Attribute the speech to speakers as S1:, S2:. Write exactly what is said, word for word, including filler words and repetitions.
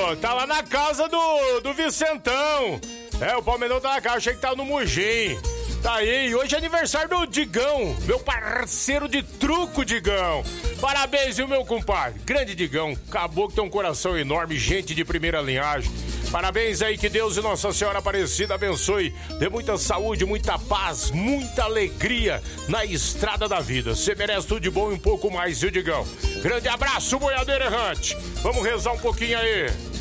S1: tava na casa do, do Vicentão. É, o Palmeirão tá na casa, achei que tava no Mugim. Tá aí, hoje é aniversário do Digão, meu parceiro de truco, Digão. Parabéns, viu, meu compadre? Grande Digão, acabou que tem um coração enorme, gente de primeira linhagem. Parabéns aí, que Deus e Nossa Senhora Aparecida abençoe. Dê muita saúde, muita paz, muita alegria na estrada da vida. Você merece tudo de bom e um pouco mais, viu, Digão? Grande abraço, boiadeiro errante. Vamos rezar um pouquinho aí.